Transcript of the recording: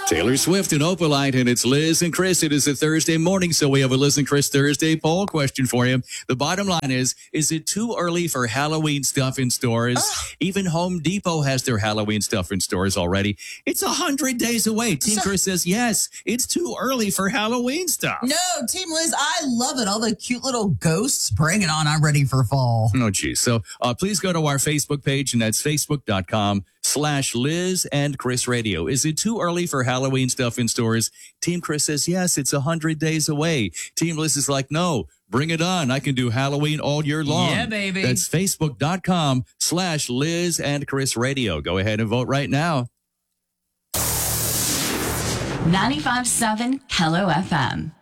Taylor Swift and Opalite, and it's Liz and Chris. It is a Thursday morning, so we have a Liz and Chris Thursday poll question for you. The bottom line is it too early for Halloween stuff in stores? Even Home Depot has their Halloween stuff in stores already. It's 100 days away. Team Chris says, yes, it's too early for Halloween stuff. No, Team Liz, I love it. All the cute little ghosts. Bring it on. I'm ready for fall. Oh, geez. So please go to our Facebook page, and that's facebook.com/Liz and Chris Radio. Is it too early for Halloween stuff in stores? Team Chris says, yes, it's 100 days away. Team Liz is like, no, bring it on. I can do Halloween all year long. Yeah, baby. That's facebook.com/Liz and Chris Radio. Go ahead and vote right now. 95.7 Hello FM.